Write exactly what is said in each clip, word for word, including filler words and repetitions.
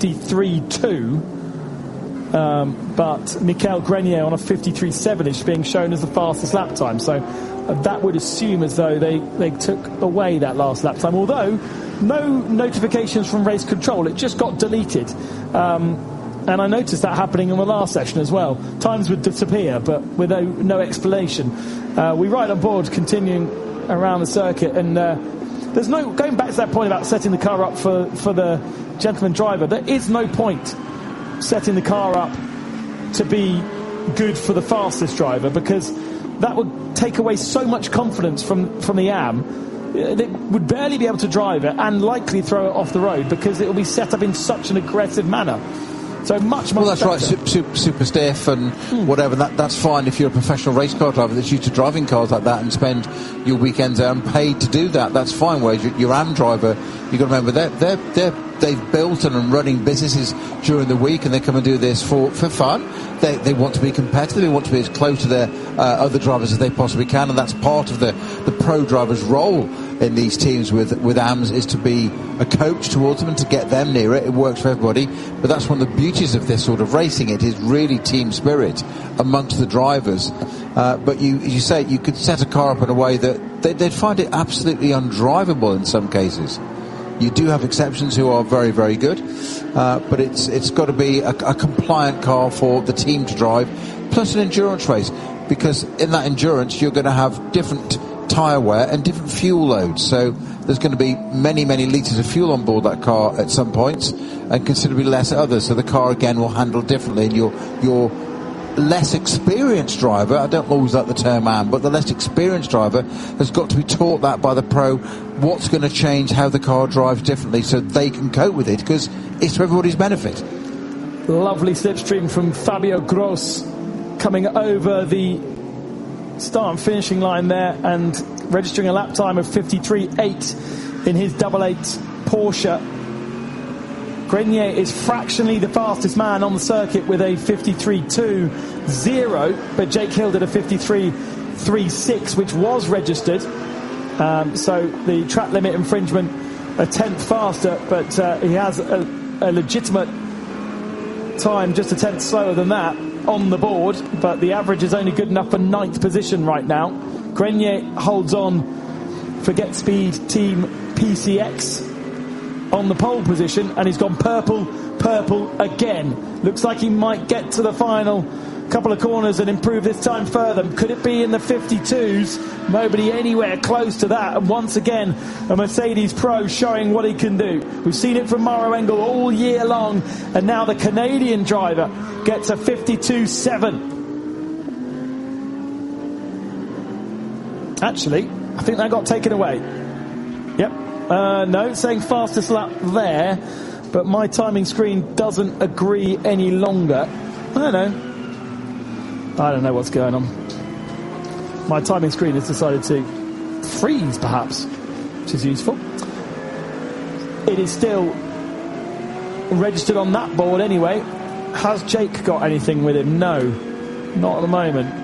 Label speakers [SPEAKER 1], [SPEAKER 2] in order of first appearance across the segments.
[SPEAKER 1] fifty-three two. Um, but Michael Grenier on a fifty-three seven is being shown as the fastest lap time. So uh, that would assume as though they, they took away that last lap time. Although no notifications from race control. It just got deleted. Um, and I noticed that happening in the last session as well. Times would disappear, but with no, no explanation. Uh, we ride on board, continuing around the circuit. And uh, there's no, going back to that point about setting the car up for, for the gentleman driver, there is no point setting the car up to be good for the fastest driver, because that would take away so much confidence from, from the A M. They would barely be able to drive it and likely throw it off the road because it will be set up in such an aggressive manner. So much, much
[SPEAKER 2] Well, that's
[SPEAKER 1] better.
[SPEAKER 2] right, super, super, super stiff and mm. whatever. That That's fine if you're a professional race car driver that's used to driving cars like that and spend your weekends there and paid to do that. That's fine. Whereas your, your A M driver, you've got to remember, they're, they're, they're, they've built and are running businesses during the week, and they come and do this for, for fun. They, they want to be competitive. They want to be as close to their uh, other drivers as they possibly can, and that's part of the, the pro driver's role in these teams with, with A Ms, is to be a coach towards them and to get them near it. It works for everybody, but that's one of the beauties of this sort of racing. It is really team spirit amongst the drivers. Uh, but you, you say you could set a car up in a way that they, they'd find it absolutely undrivable in some cases. You do have exceptions who are very, very good, uh, but it's it's got to be a, a compliant car for the team to drive, plus an endurance race, because in that endurance you're going to have different tyre wear and different fuel loads. So there's going to be many, many litres of fuel on board that car at some points, and considerably less at others. So the car again will handle differently, and your your less experienced driver, I don't always like the term man, but the less experienced driver has got to be taught that by the pro, what's going to change how the car drives differently so they can cope with it, because it's for everybody's benefit.
[SPEAKER 1] Lovely slipstream from Fabio Gross coming over the start and finishing line there and registering a lap time of fifty-three eight in his double eight Porsche. Grenier is fractionally the fastest man on the circuit with a fifty-three two zero, but Jake Hill did a fifty-three three six, which was registered. Um, so the track limit infringement a tenth faster, but uh, he has a, a legitimate time just a tenth slower than that on the board, but the average is only good enough for ninth position right now. Grenier holds on for Get Speed Team P C X on the pole position, and he's gone purple, purple again. Looks like he might get to the final couple of corners and improve this time further. Could it be in the fifty-twos? Nobody anywhere close to that. And once again, a Mercedes Pro showing what he can do. We've seen it from Maro Engel all year long, and now the Canadian driver gets a fifty-two seven. Actually, I think that got taken away. Yep. Uh, no, it's saying fastest lap there, but my timing screen doesn't agree any longer. I don't know. I don't know what's going on. My timing screen has decided to freeze, perhaps, which is useful. It is still registered on that board anyway. Has Jake got anything with him? No, not at the moment.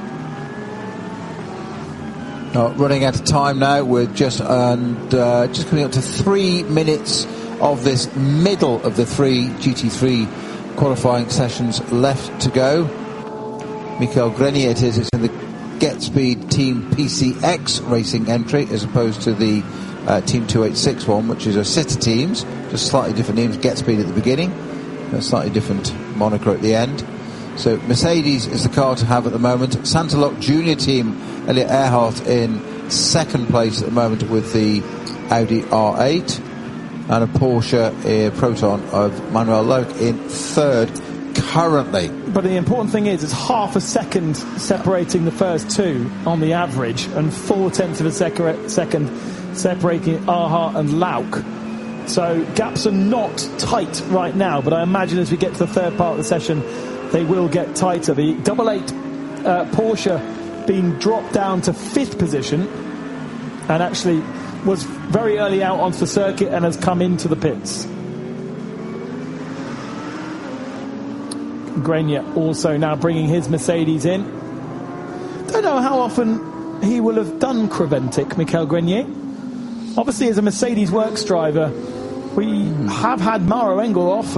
[SPEAKER 2] Oh, running out of time now. We're just and uh, just coming up to three minutes of this middle of the three G T three qualifying sessions left to go. Michael Grenier it is. It's in the Get Speed Team P C X racing entry, as opposed to the uh, Team two eighty-six one, which is a set of teams, just slightly different names. Get Speed at the beginning, a slightly different moniker at the end. So Mercedes is the car to have at the moment. Santalok Junior Team, Elliot Earhart in second place at the moment with the Audi R eight, and a Porsche uh, Proton of Manuel Loch in third currently.
[SPEAKER 1] But the important thing is it's half a second separating the first two on the average, and four tenths of a sec- second separating Earhart and Lauch. So gaps are not tight right now, but I imagine as we get to the third part of the session they will get tighter. The double eight uh, Porsche being dropped down to fifth position, and actually was very early out onto the circuit and has come into the pits. Grenier also now bringing his Mercedes in. Don't know how often he will have done Creventic, Michael Grenier. Obviously as a Mercedes works driver, we have had Maro Engel off